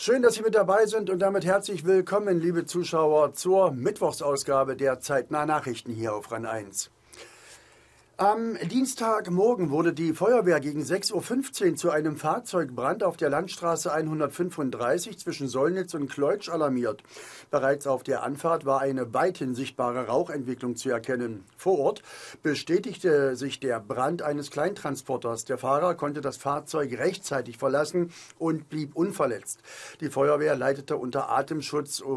Schön, dass Sie mit dabei sind und damit herzlich willkommen, liebe Zuschauer, zur Mittwochsausgabe der Zeitnah Nachrichten hier auf RAN 1. Am Dienstagmorgen wurde die Feuerwehr gegen 6:15 Uhr zu einem Fahrzeugbrand auf der Landstraße 135 zwischen Sollnitz und Kleutsch alarmiert. Bereits auf der Anfahrt war eine weithin sichtbare Rauchentwicklung zu erkennen. Vor Ort bestätigte sich der Brand eines Kleintransporters. Der Fahrer konnte das Fahrzeug rechtzeitig verlassen und blieb unverletzt. Die Feuerwehr leitete unter Atemschutz